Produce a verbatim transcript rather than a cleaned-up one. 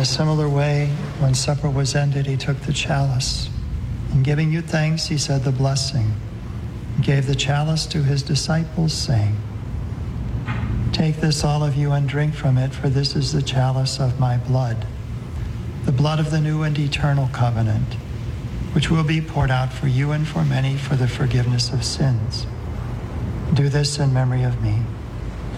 a similar way, when supper was ended, he took the chalice. And giving you thanks, he said the blessing. He gave the chalice to his disciples, saying, "Take this, all of you, and drink from it, for this is the chalice of my blood, the blood of the new and eternal covenant, which will be poured out for you and for many for the forgiveness of sins. Do this in memory of me."